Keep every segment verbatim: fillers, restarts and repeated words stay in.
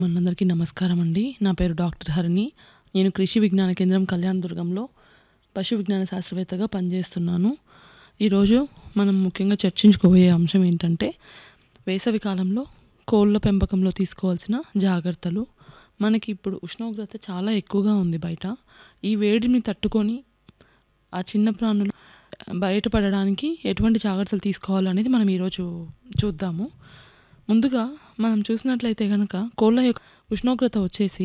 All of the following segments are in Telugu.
మనందరికీ నమస్కారం అండి. నా పేరు డాక్టర్ హరిణి. నేను కృషి విజ్ఞాన కేంద్రం కళ్యాణదుర్గంలో పశు విజ్ఞాన శాస్త్రవేత్తగా పనిచేస్తున్నాను. ఈరోజు మనం ముఖ్యంగా చర్చించుకోబోయే అంశం ఏంటంటే వేసవి కాలంలో కోళ్ళ పెంపకంలో తీసుకోవాల్సిన జాగ్రత్తలు. మనకి ఇప్పుడు ఉష్ణోగ్రత చాలా ఎక్కువగా ఉంది బయట. ఈ వేడిని తట్టుకొని ఆ చిన్న ప్రాణులు బయటపడడానికి ఎటువంటి జాగ్రత్తలు తీసుకోవాలనేది మనం ఈరోజు చూద్దాము. ముందుగా మనం చూసినట్లయితే కనుక కోళ్ళ యొక్క ఉష్ణోగ్రత వచ్చేసి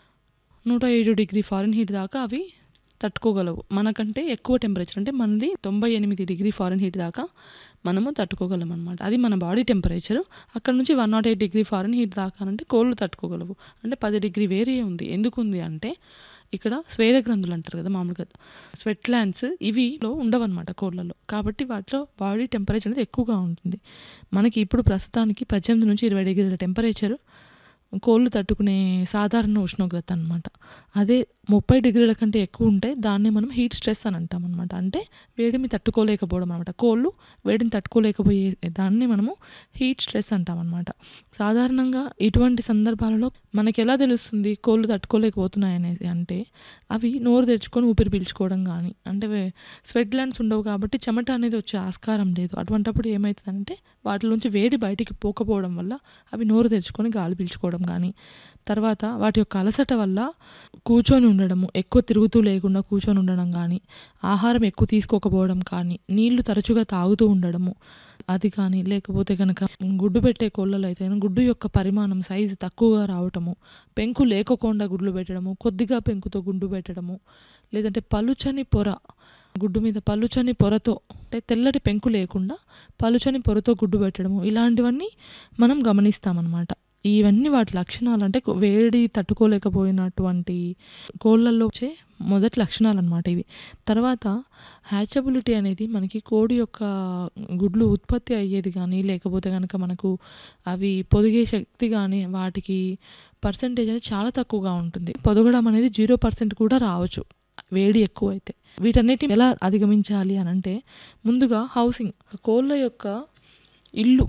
నూట ఏడు డిగ్రీ ఫారెన్హీట్ దాకా అవి తట్టుకోగలవు. మనకంటే ఎక్కువ టెంపరేచర్ అంటే మనది తొంభై ఎనిమిది డిగ్రీ ఫారెన్హీట్ దాకా మనము తట్టుకోగలం అనమాట. అది మన బాడీ టెంపరేచరు. అక్కడ నుంచి one not eight degree Fahrenheit దాకా అంటే కోళ్ళు తట్టుకోగలవు. అంటే పది డిగ్రీ వేరే ఉంది. ఎందుకు ఉంది అంటే ఇక్కడ స్వేద గ్రంథులు అంటారు కదా, మామూలుగా స్వెట్ గ్లాండ్స్ ఇవిలో ఉండవన్నమాట కోళ్ళలో. కాబట్టి వాటిలో బాడీ టెంపరేచర్ అనేది ఎక్కువగా ఉంటుంది. మనకి ఇప్పుడు ప్రస్తుతానికి పద్దెనిమిది నుంచి ఇరవై డిగ్రీల టెంపరేచర్ కోళ్ళు తట్టుకునే సాధారణ ఉష్ణోగ్రత అనమాట. అదే ముప్పై డిగ్రీల కంటే ఎక్కువ ఉంటే దాన్ని మనం హీట్ స్ట్రెస్ అని అంటాం అనమాట. అంటే వేడిని తట్టుకోలేకపోవడం అనమాట. కోళ్ళు వేడిని తట్టుకోలేకపోయే దాన్ని మనము హీట్ స్ట్రెస్ అంటాం అనమాట. సాధారణంగా ఇటువంటి సందర్భాలలో మనకి ఎలా తెలుస్తుంది కోళ్ళు తట్టుకోలేకపోతున్నాయి అనేది అంటే అవి నోరు తెరుచుకొని ఊపిరి పీల్చుకోవడం కానీ, అంటే స్వెట్ గ్లాండ్స్ ఉండవు కాబట్టి చెమట అనేది వచ్చే ఆస్కారం లేదు. అటువంటప్పుడు ఏమవుతుందంటే వాటిలోంచి వేడి బయటికి పోకపోవడం వల్ల అవి నోరు తెరుచుకొని గాలి పీల్చుకోవడం కానీ, తర్వాత వాటి యొక్క అలసట వల్ల కూర్చొని ఉండడము, ఎక్కువ తిరుగుతూ లేకుండా కూర్చొని ఉండడం కానీ, ఆహారం ఎక్కువ తీసుకోకపోవడం కానీ, నీళ్లు తరచుగా తాగుతూ ఉండడము అది కానీ, లేకపోతే కనుక గుడ్డు పెట్టే కోళ్ళలో అయితే గుడ్డు యొక్క పరిమాణం సైజు తక్కువగా రావటము, పెంకు లేకోకుండా గుడ్లు పెట్టడము, కొద్దిగా పెంకుతో గుడ్డు పెట్టడము, లేదంటే పలుచని పొర గుడ్డు మీద పలుచని పొరతో అంటే తెల్లటి పెంకు లేకుండా పలుచని పొరతో గుడ్డు పెట్టడము, ఇలాంటివన్నీ మనం గమనిస్తామన్నమాట. ఇవన్నీ వాటి లక్షణాలు అంటే వేడి తట్టుకోలేకపోయినటువంటి కోళ్ళల్లో వచ్చే మొదటి లక్షణాలు అన్నమాట ఇవి. తర్వాత హ్యాచబిలిటీ అనేది మనకి కోడి యొక్క గుడ్లు ఉత్పత్తి అయ్యేది కానీ, లేకపోతే కనుక మనకు అవి పొదిగే శక్తి కానీ వాటికి పర్సంటేజ్ అనేది చాలా తక్కువగా ఉంటుంది. పొదగడం అనేది జీరో పర్సెంట్ కూడా రావచ్చు వేడి ఎక్కువ అయితే. వీటన్నిటిని ఎలా అధిగమించాలి అని అంటే ముందుగా హౌసింగ్, కోళ్ళ యొక్క ఇల్లు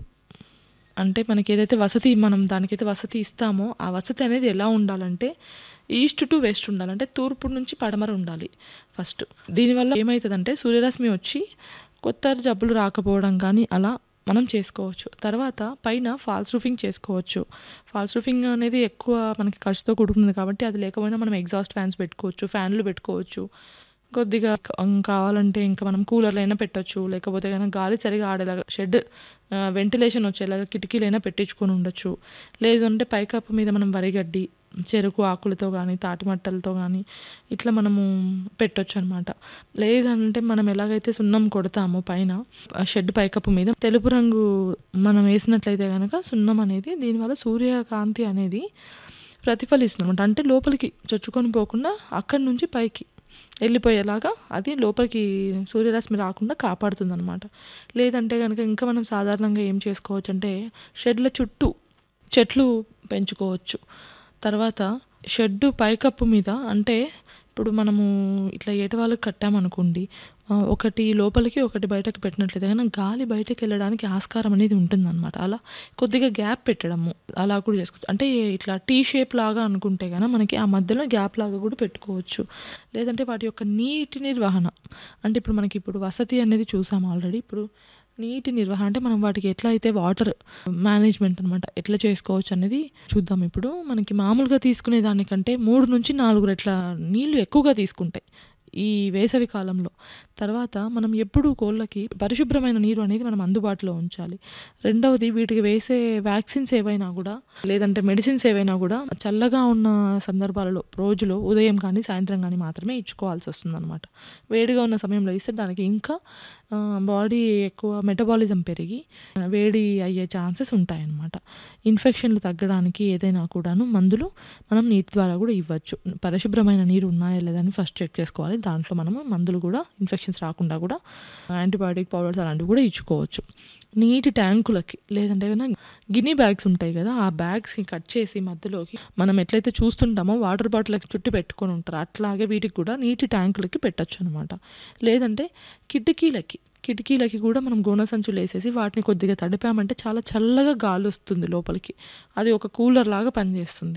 అంటే మనకి ఏదైతే వసతి మనం దానికైతే వసతి ఇస్తామో ఆ వసతి అనేది ఎలా ఉండాలంటే ఈస్ట్ టు వెస్ట్ ఉండాలి. అంటే తూర్పు నుంచి పడమర ఉండాలి ఫస్ట్. దీనివల్ల ఏమవుతుందంటే సూర్యరశ్మి వచ్చి కొత్త జబ్బులు రాకపోవడం కానీ అలా మనం చేసుకోవచ్చు. తర్వాత పైన ఫాల్స్ రూఫింగ్ చేసుకోవచ్చు. ఫాల్స్ రూఫింగ్ అనేది ఎక్కువ మనకి ఖర్చుతో కూడుకున్నది కాబట్టి అది లేకపోయినా మనం ఎగ్జాస్ట్ ఫ్యాన్స్ పెట్టుకోవచ్చు, ఫ్యాన్లు పెట్టుకోవచ్చు. కొద్దిగా కావాలంటే ఇంకా మనం కూలర్లు అయినా పెట్టచ్చు, లేకపోతే కనుక గాలి సరిగా ఆడేలాగా షెడ్ వెంటిలేషన్ వచ్చేలాగా కిటికీలైనా పెట్టించుకొని ఉండొచ్చు. లేదంటే పైకప్పు మీద మనం వరిగడ్డి, చెరుకు ఆకులతో కానీ, తాటిమట్టలతో కానీ ఇట్లా మనము పెట్టొచ్చు అనమాట. లేదంటే మనం ఎలాగైతే సున్నం కొడతామో పైన షెడ్ పైకప్పు మీద తెలుపు రంగు మనం వేసినట్లయితే కనుక సున్నం అనేది దీనివల్ల సూర్యకాంతి అనేది ప్రతిఫలిస్తుంది అనమాట. అంటే లోపలికి చొచ్చుకొని పోకుండా అక్కడి నుంచి పైకి వెళ్ళిపోయేలాగా అది లోపలికి సూర్యరశ్మి రాకుండా కాపాడుతుంది అనమాట. లేదంటే కనుక ఇంకా మనం సాధారణంగా ఏం చేసుకోవచ్చు అంటే షెడ్ల చుట్టూ చెట్లు పెంచుకోవచ్చు. తర్వాత షెడ్డు పైకప్పు మీద అంటే ఇప్పుడు మనము ఇట్లా ఏటవాళ్ళకి కట్టామనుకోండి, ఒకటి లోపలికి ఒకటి బయటకు పెట్టినట్లయితే కానీ గాలి బయటకు వెళ్ళడానికి ఆస్కారం అనేది ఉంటుందన్నమాట. అలా కొద్దిగా గ్యాప్ పెట్టడము అలా కూడా చేసుకోవచ్చు. అంటే ఇట్లా టీ షేప్ లాగా అనుకుంటే కానీ మనకి ఆ మధ్యలో గ్యాప్ లాగా కూడా పెట్టుకోవచ్చు. లేదంటే వాటి యొక్క నీటి నిర్వహణ అంటే ఇప్పుడు మనకి ఇప్పుడు వసతి అనేది చూసాము ఆల్రెడీ. ఇప్పుడు నీటి నిర్వహణ అంటే మనం వాటికి ఎట్లా అయితే వాటర్ మేనేజ్మెంట్ అనమాట ఎట్లా చేసుకోవచ్చు అనేది చూద్దాం. ఇప్పుడు మనకి మామూలుగా తీసుకునే దానికంటే మూడు నుంచి నాలుగు రెట్ల నీళ్లు ఎక్కువగా తీసుకుంటాయి ఈ వేసవి కాలంలో. తర్వాత మనం ఎప్పుడూ కోళ్ళకి పరిశుభ్రమైన నీరు అనేది మనం అందుబాటులో ఉంచాలి. రెండవది వీటికి వేసే వ్యాక్సిన్స్ ఏవైనా కూడా లేదంటే మెడిసిన్స్ ఏవైనా కూడా చల్లగా ఉన్న సందర్భాలలో రోజులో ఉదయం కానీ సాయంత్రం కానీ మాత్రమే ఇచ్చుకోవాల్సి వస్తుంది అనమాట. వేడిగా ఉన్న సమయంలో ఇస్తే దానికి ఇంకా బాడీ ఎక్కువ మెటబాలిజం పెరిగి వేడి అయ్యే ఛాన్సెస్ ఉంటాయన్నమాట. ఇన్ఫెక్షన్లు తగ్గడానికి ఏదైనా కూడాను మందులు మనం నీటి ద్వారా కూడా ఇవ్వచ్చు. పరిశుభ్రమైన నీరు ఉన్నాయా లేదని ఫస్ట్ చెక్ చేసుకోవాలి. దాంట్లో మనము మందులు కూడా ఇన్ఫెక్షన్స్ రాకుండా కూడా యాంటీబయాటిక్ పౌడర్స్ అలాంటివి కూడా ఇచ్చుకోవచ్చు. నీటి ట్యాంకులకి లేదంటే కనుక గిన్నీ బ్యాగ్స్ ఉంటాయి కదా, ఆ బ్యాగ్స్కి కట్ చేసి మధ్యలోకి మనం ఎట్లయితే చూస్తుంటామో వాటర్ బాటిల్కి చుట్టి పెట్టుకొని ఉంటారు అట్లాగే వీటికి కూడా నీటి ట్యాంకులకి పెట్టచ్చు అనమాట. లేదంటే కిటికీలకి కిటికీలకి కూడా మనం గోనె సంచులు వేసేసి వాటిని కొద్దిగా తడిపామంటే చాలా చల్లగా గాలి వస్తుంది లోపలికి. అది ఒక కూలర్ లాగా పనిచేస్తుంది.